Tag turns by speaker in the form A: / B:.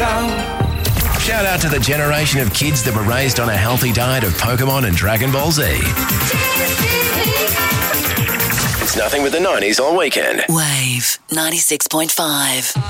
A: Shout out to the generation of kids that were raised on a healthy diet of Pokemon and Dragon Ball Z. It's Nothing with the 90s all weekend.
B: Wave 96.5.